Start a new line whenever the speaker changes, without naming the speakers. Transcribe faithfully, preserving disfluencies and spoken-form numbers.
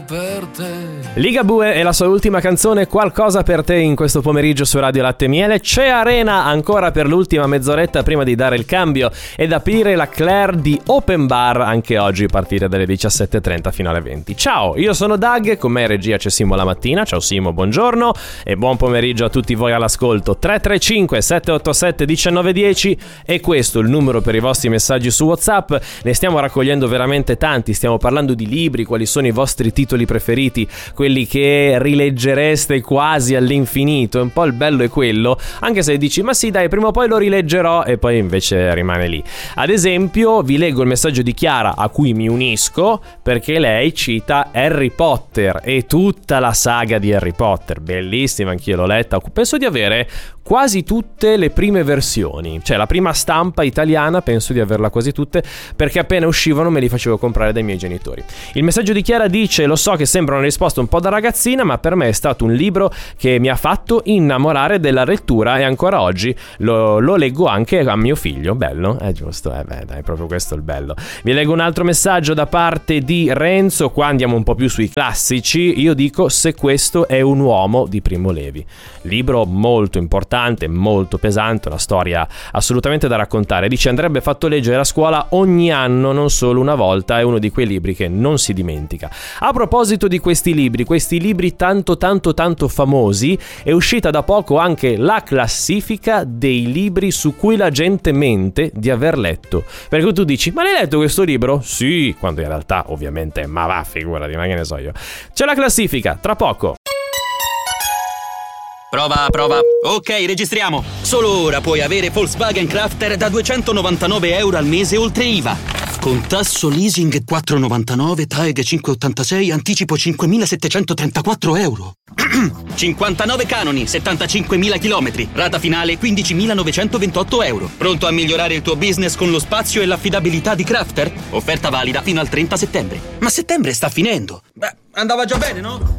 per te.
Ligabue e la sua ultima canzone Qualcosa per te in questo pomeriggio su Radio Latte e Miele. C'è Arena ancora per l'ultima mezz'oretta prima di dare il cambio ed aprire la Claire di Open Bar anche oggi a partire dalle diciassette e trenta fino alle venti. Ciao, io sono Doug, con me in regia c'è Simo la mattina. Ciao Simo, buongiorno e buon pomeriggio a tutti voi all'ascolto. Tre tre cinque sette otto sette uno nove uno zero è questo il numero per i vostri messaggi su WhatsApp. Ne stiamo raccogliendo veramente tanti, stiamo parlando di libri, quali sono i vostri titoli preferiti, quelli che rileggereste quasi all'infinito. Un po' il bello è quello, anche se dici ma sì dai, prima o poi lo rileggerò, e poi invece rimane lì. Ad esempio vi leggo il messaggio di Chiara, a cui mi unisco perché lei cita Harry Potter e tutta la saga di Harry Potter, bellissima, anch'io l'ho letta. Penso di avere quasi tutte le prime versioni, cioè la prima stampa italiana penso di averla quasi tutte, perché appena uscivano me li facevo comprare dai miei genitori. Il messaggio di Chiara dice: lo so che sembra una risposta un po' da ragazzina, ma per me è stato un libro che mi ha fatto innamorare della lettura e ancora oggi lo, lo leggo anche a mio figlio. Bello, è giusto, eh beh dai, proprio questo è il bello. Vi leggo un altro messaggio da parte di Renzo, qua andiamo un po' più sui classici. Io dico Se questo è un uomo di Primo Levi, libro molto importante, molto pesante, una storia assolutamente da raccontare. Dice andrebbe fatto leggere a scuola ogni anno, non solo una volta, è uno di quei libri che non si dimentica. A proposito di questi libri, questi libri tanto tanto tanto famosi, è uscita da poco anche la classifica dei libri su cui la gente mente di aver letto. Perché tu dici ma l'hai letto questo libro? Sì, quando in realtà ovviamente ma va, figurati, ma che ne so io. C'è la classifica, tra poco.
Prova, prova. Ok, registriamo. Solo ora puoi avere Volkswagen Crafter da duecentonovantanove euro al mese oltre I V A. Con tasso leasing quattro virgola novantanove, T A E G cinque virgola ottantasei, anticipo cinquemilasettecentotrentaquattro euro. cinquantanove canoni, settantacinquemila chilometri, rata finale quindicimilanovecentoventotto euro. Pronto a migliorare il tuo business con lo spazio e l'affidabilità di Crafter? Offerta valida fino al trenta settembre. Ma settembre sta finendo. Beh, andava già bene, no?